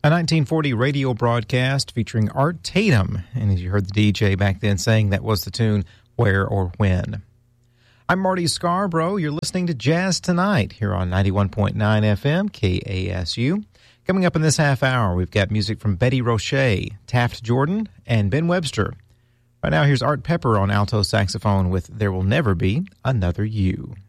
A 1940 radio broadcast featuring Art Tatum. And as you heard the DJ back then saying, that was the tune, Where or When. I'm Marty Scarborough. You're listening to Jazz Tonight here on 91.9 FM, KASU. Coming up in this half hour, we've got music from Betty Roche, Taft Jordan, and Ben Webster. Right now, here's Art Pepper on alto saxophone with There Will Never Be Another You.